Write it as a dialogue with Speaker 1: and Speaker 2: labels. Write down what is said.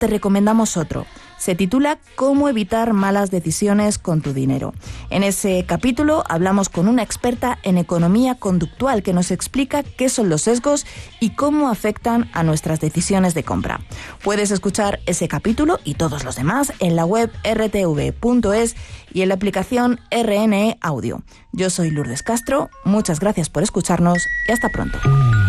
Speaker 1: te recomendamos otro. Se titula Cómo evitar malas decisiones con tu dinero. En ese capítulo hablamos con una experta en economía conductual que nos explica qué son los sesgos y cómo afectan a nuestras decisiones de compra. Puedes escuchar ese capítulo y todos los demás en la web rtv.es y en la aplicación RNE Audio. Yo soy Lourdes Castro, muchas gracias por escucharnos y hasta pronto.